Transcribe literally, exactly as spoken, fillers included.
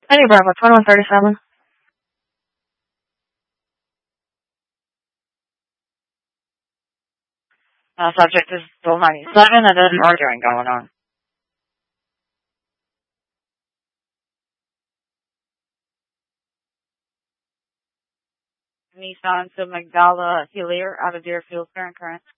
Hey, Bravo, twenty-one thirty-seven. Uh, subject is still ninety-seven, and there's murdering going on. Nissan to Magdala Hillier out of Deerfield, current current.